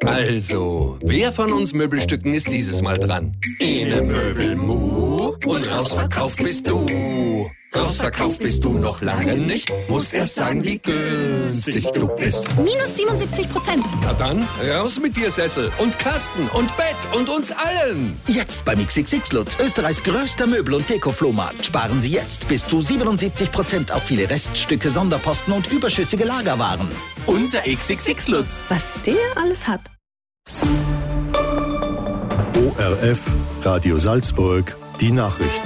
Also, wer von uns Möbelstücken ist dieses Mal dran? Ene Möbelmu und rausverkauft bist du. Rausverkauft bist du noch lange nicht. Musst erst sagen, wie günstig du bist. Minus 77%. Na dann, raus mit dir, Sessel und Kasten und Bett und uns allen. Jetzt beim XXX Lutz, Österreichs größter Möbel- und Deko-Flohmarkt. Sparen Sie jetzt bis zu 77% auf viele Reststücke, Sonderposten und überschüssige Lagerwaren. Unser XXX Lutz. Was der alles hat. ORF, Radio Salzburg, die Nachrichten.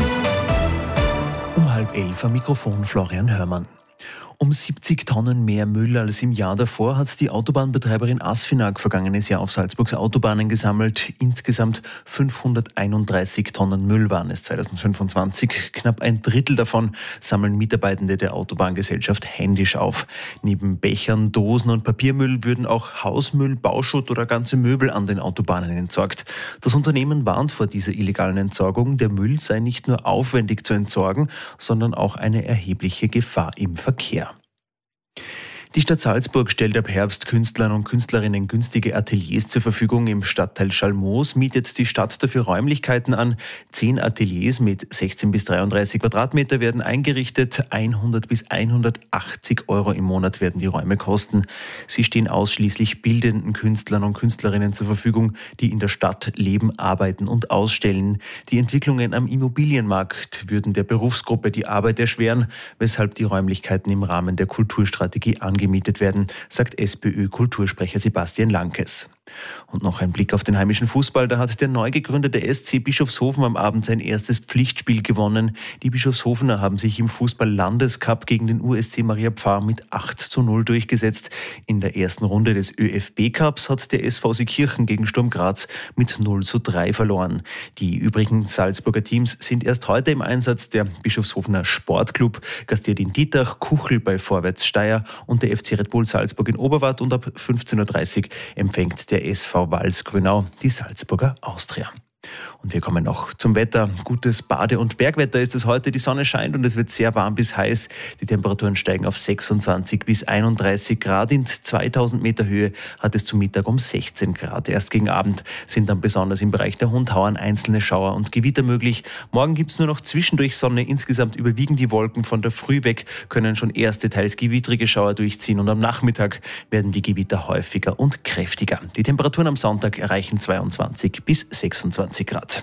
Um 10:30 am Mikrofon Florian Hörmann. Um 70 Tonnen mehr Müll als im Jahr davor hat die Autobahnbetreiberin Asfinag vergangenes Jahr auf Salzburgs Autobahnen gesammelt. Insgesamt 531 Tonnen Müll waren es 2025. Knapp ein Drittel davon sammeln Mitarbeitende der Autobahngesellschaft händisch auf. Neben Bechern, Dosen und Papiermüll würden auch Hausmüll, Bauschutt oder ganze Möbel an den Autobahnen entsorgt. Das Unternehmen warnt vor dieser illegalen Entsorgung. Der Müll sei nicht nur aufwendig zu entsorgen, sondern auch eine erhebliche Gefahr im Verkehr. Die Stadt Salzburg stellt ab Herbst Künstlern und Künstlerinnen günstige Ateliers zur Verfügung. Im Stadtteil Schalmoos mietet die Stadt dafür Räumlichkeiten an. 10 Ateliers mit 16 bis 33 Quadratmeter werden eingerichtet. 100 bis 180 Euro im Monat werden die Räume kosten. Sie stehen ausschließlich bildenden Künstlern und Künstlerinnen zur Verfügung, die in der Stadt leben, arbeiten und ausstellen. Die Entwicklungen am Immobilienmarkt würden der Berufsgruppe die Arbeit erschweren, weshalb die Räumlichkeiten im Rahmen der Kulturstrategie angemietet werden, sagt SPÖ-Kultursprecher Sebastian Lankes. Und noch ein Blick auf den heimischen Fußball. Da hat der neu gegründete SC Bischofshofen am Abend sein erstes Pflichtspiel gewonnen. Die Bischofshofener haben sich im Fußball-Landescup gegen den USC Maria Pfarr mit 8:0 durchgesetzt. In der ersten Runde des ÖFB-Cups hat der SV Seekirchen gegen Sturm Graz mit 0:3 verloren. Die übrigen Salzburger Teams sind erst heute im Einsatz. Der Bischofshofener Sportclub gastiert in Dietach, Kuchel bei Vorwärts Steyr und der FC Red Bull Salzburg in Oberwart, und ab 15:30 Uhr empfängt der SV Wals-Grünau die Salzburger Austria. Und wir kommen noch zum Wetter. Gutes Bade- und Bergwetter ist es heute. Die Sonne scheint und es wird sehr warm bis heiß. Die Temperaturen steigen auf 26 bis 31 Grad. In 2000 Meter Höhe hat es zu Mittag um 16 Grad. Erst gegen Abend sind dann besonders im Bereich der Hundhauern einzelne Schauer und Gewitter möglich. Morgen gibt es nur noch zwischendurch Sonne. Insgesamt überwiegen die Wolken. Von der Früh weg können schon erste, teils gewittrige Schauer durchziehen. Und am Nachmittag werden die Gewitter häufiger und kräftiger. Die Temperaturen am Sonntag erreichen 22 bis 26 Grad.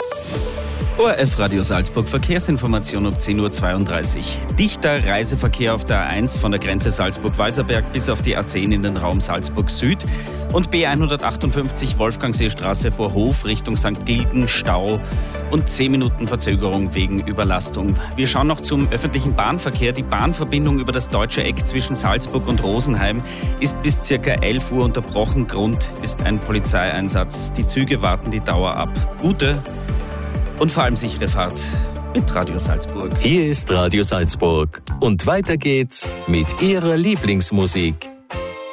ORF Radio Salzburg Verkehrsinformation um 10:32 Uhr. Dichter Reiseverkehr auf der A1 von der Grenze Salzburg-Walserberg bis auf die A10 in den Raum Salzburg Süd und B158 Wolfgangseestraße vor Hof Richtung St. Gilgen Stau und 10 Minuten Verzögerung wegen Überlastung. Wir schauen noch zum öffentlichen Bahnverkehr. Die Bahnverbindung über das Deutsche Eck zwischen Salzburg und Rosenheim ist bis ca. 11 Uhr unterbrochen. Grund ist ein Polizeieinsatz. Die Züge warten die Dauer ab. Gute und vor allem sichere Fahrt mit Radio Salzburg. Hier ist Radio Salzburg und weiter geht's mit Ihrer Lieblingsmusik.